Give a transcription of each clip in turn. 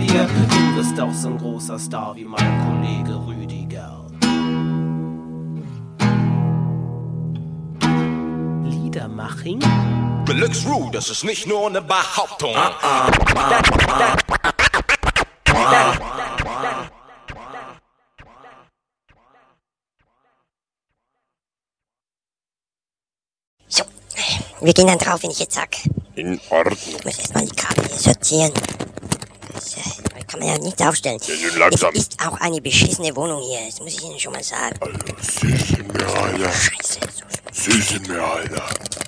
dir. Du bist auch so ein großer Star wie mein Kollege Rüdiger. Liedermaching? Deluxe Rue, das ist nicht nur eine Behauptung. So, wir gehen dann drauf, wenn ich jetzt sag. In Ordnung. Ich muss erstmal die Kabel hier sortieren. Da kann man ja nichts aufstellen. Ja, nun langsam. Es ist auch eine beschissene Wohnung hier, das muss ich Ihnen schon mal sagen. Also, Sie sind mir, Alter. Scheiße. Sie sind mir, Alter.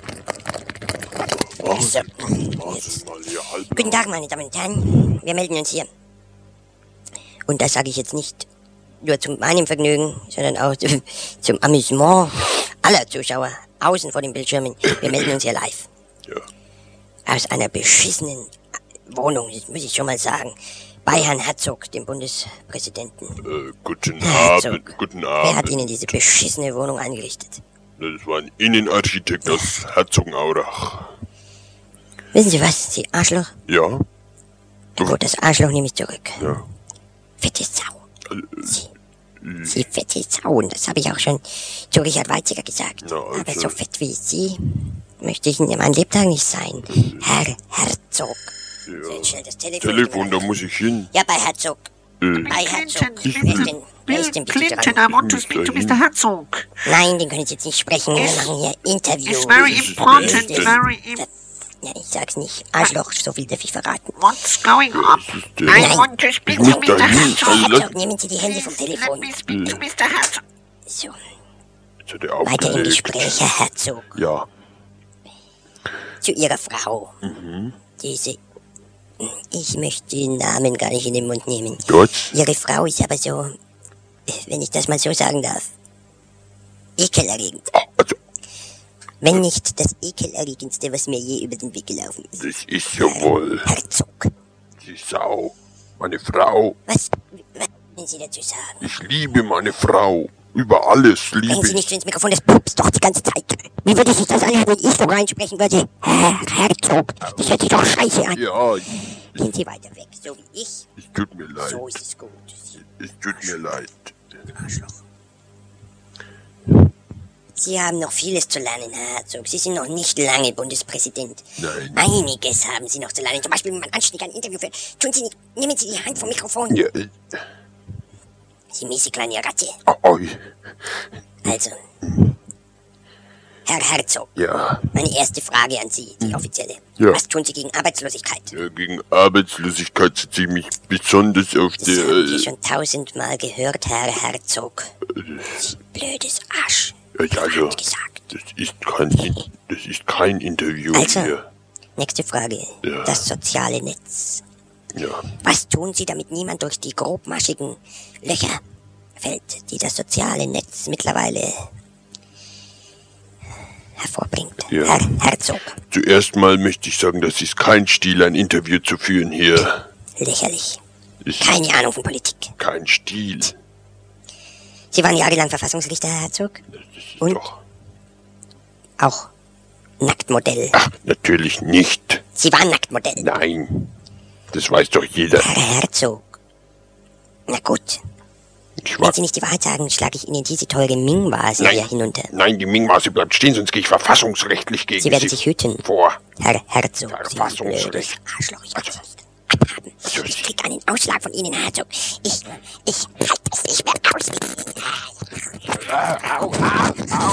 So, Machen jetzt. Sie mal hier halb. Guten Tag, meine Damen und Herren. Wir melden uns hier. Und das sage ich jetzt nicht nur zu meinem Vergnügen, sondern auch zum Amüsement aller Zuschauer außen vor den Bildschirmen. Wir melden uns hier live. Ja. Aus einer beschissenen Wohnung, das muss ich schon mal sagen. Bei Herrn Herzog, dem Bundespräsidenten. Guten Herzog. Abend, guten Wer hat Abend. Ihnen diese beschissene Wohnung eingerichtet? Das war ein Innenarchitekt aus Herzogenaurach. Wissen Sie was, Sie Arschloch? Ja? Gut, das Arschloch nehme ich zurück. Ja. Fette Sau. Sie fette Sau, und das habe ich auch schon zu Richard Weizsäcker gesagt. Na, also. Aber so fett wie Sie möchte ich in meinem Lebtag nicht sein. Herr Herzog. Ja. So, jetzt schnell das Telefon. Telefon, da muss ich hin. Ja, bei Herzog. Bei Herzog. Wer ist denn bitte Clinton, dran? I want to speak to Mr. Herzog. Nein, den können Sie jetzt nicht sprechen. Wir machen hier Interview. It's very important, Das- very Ja, ich sag's nicht. Arschloch, so viel darf ich verraten. What's going on? I Nein. want to speak Ich to muss Mr. dahin. Herzog. Also, Herzog, nehmen Sie die Hände vom Let Telefon. me speak to Mr. Herzog. So, Jetzt hat er weiter im aufgelegt. Gespräch, Herr Herzog. Ja. Zu Ihrer Frau. Diese... Ich möchte den Namen gar nicht in den Mund nehmen. Gut. Ihre Frau ist aber so, wenn ich das mal so sagen darf, ekelerregend. Also, Wenn nicht das ekelerregendste, was mir je über den Weg gelaufen ist. das ist ja wohl Herzog. die Sau. Meine Frau. Was wollen Sie dazu sagen? Ich liebe meine Frau. Über alles Sprechen liebe Sie nicht ich. so ins Mikrofon, das pupst doch die ganze Zeit. Wie würde sich das anhören, wenn ich so reinsprechen würde? Herr Herzog, das hört sich doch scheiße an. Ja, Gehen Sie weiter weg, so wie ich. es tut mir leid. So ist es gut. Es tut mir leid. Arschloch. Sie haben noch vieles zu lernen, Herr Herzog. Sie sind noch nicht lange Bundespräsident. Nein. Einiges haben Sie noch zu lernen. Zum Beispiel, wenn man anständig ein Interview führt. Tun Sie nicht, nehmen Sie die Hand vom Mikrofon. Ja, Sie miese kleine Ratte. oi. Also, Herr Herzog, Ja, meine erste Frage an Sie, die offizielle. Ja. Was tun Sie gegen Arbeitslosigkeit? gegen Arbeitslosigkeit setze ich mich besonders auf Das haben Sie der... schon 1000-mal gehört, Herr Herzog. Sie blödes Arsch. Also, Hat gesagt. das ist kein Interview Also, hier. nächste Frage. Ja. Das soziale Netz. Ja, Was tun Sie, damit niemand durch die grobmaschigen Löcher fällt, die das soziale Netz mittlerweile hervorbringt? Ja. Herr Herzog, zuerst mal möchte ich sagen, das ist kein Stil, ein Interview zu führen hier. lächerlich. Es ist Keine Ahnung von Politik. kein Stil. Sie waren jahrelang Verfassungsrichter, Herr Herzog? Das ist Und? doch... Auch Nacktmodell. Ach, natürlich nicht. Sie waren Nacktmodell. Nein. Das weiß doch jeder. Herr Herzog. Na gut. Ich Wenn war... Sie nicht die Wahrheit sagen, schlage ich Ihnen diese teure Ming-Vase hier hinunter. Nein, die Ming-Maße bleibt stehen, sonst gehe ich verfassungsrechtlich gegen Sie werden sich hüten. vor. Herr Herzog, Sie Verfassungsrecht. blödes Arschloch, ich muss nicht abhaben. Ich krieg einen Ausschlag von Ihnen, Herr Herzog. Ich halte es nicht mehr aus.